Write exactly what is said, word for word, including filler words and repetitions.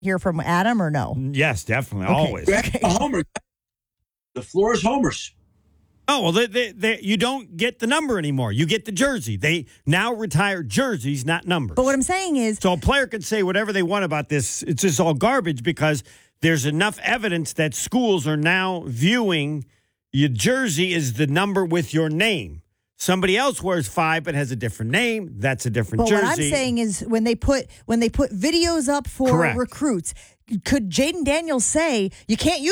hear from Adam or no? Yes, definitely, Okay. always. Okay. A homer. The floor is homers. Oh, well, they, they, they, you don't get the number anymore. You get the jersey. They now retire jerseys, not numbers. But what I'm saying is, So a player can say whatever they want about this. It's just all garbage because there's enough evidence that schools are now viewing your jersey as the number with your name. Somebody else wears five but has a different name. That's a different but jersey. what I'm saying is when they put when they put videos up for Correct. recruits, could Jaden Daniels say you can't use